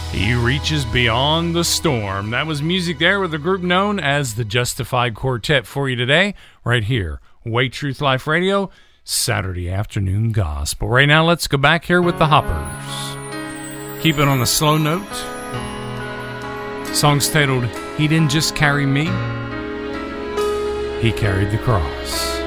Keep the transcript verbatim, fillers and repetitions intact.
He reaches beyond the storm. That was music there with a group known as the Justified Quartet for you today, right here. Way Truth Life Radio, Saturday afternoon gospel. Right now, let's go back here with the Hoppers. Keep it on the slow note. Song's titled, He Didn't Just Carry Me, He Carried the Cross.